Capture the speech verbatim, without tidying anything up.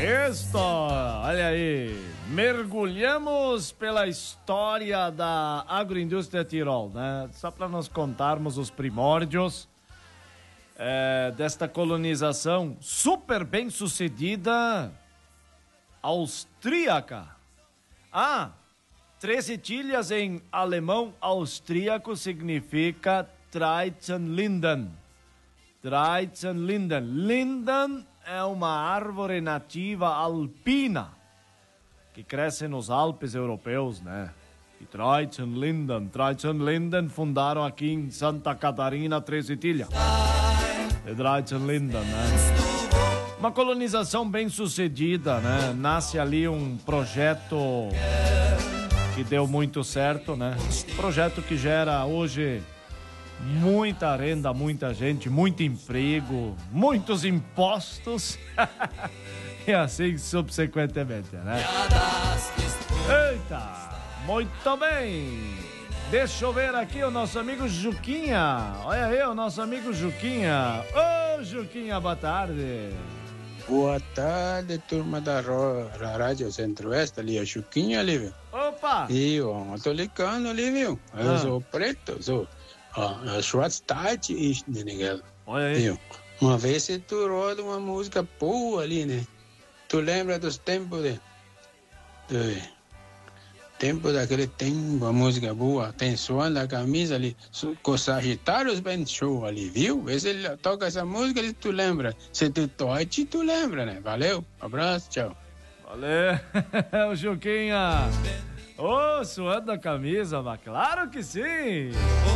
Isto, olha aí, mergulhamos pela história da agroindústria Tirol, né? Só para nós contarmos os primórdios é, desta colonização super bem sucedida austríaca. Ah, treze tilhas em alemão austríaco significa Treizenlinden. Treizenlinden. Linden é uma árvore nativa alpina que cresce nos Alpes europeus, né? E Treizenlinden, Treizenlinden fundaram aqui em Santa Catarina treze tilhas. Treizenlinden, né? Uma colonização bem sucedida, né? Nasce ali um projeto que deu muito certo, né? Projeto que gera hoje muita renda, muita gente, muito emprego, muitos impostos e assim subsequentemente, né? Eita, muito bem. Deixa eu ver aqui o nosso amigo Juquinha. Olha aí o nosso amigo Juquinha. Ô, Juquinha, boa tarde. Boa tarde, turma da, Ro... da Rádio Centro-Oeste, ali, a Juquinha ali, viu? Opa! E eu tô ligando ali, viu? Eu ah. sou preto, sou uh, Schwarztide ist, né, Miguel? Olha aí. Viu? Uma vez você turou de uma música boa ali, né? Tu lembra dos tempos de... de... tempo daquele tempo, a música boa, tem suando a camisa ali, com Sagitários bem show ali, viu? Vê se ele toca essa música, ele tu lembra. Se tu toite, tu lembra, né? Valeu, abraço, tchau. Valeu, o Juquinha. Ô, oh, suando a camisa, mas claro que sim.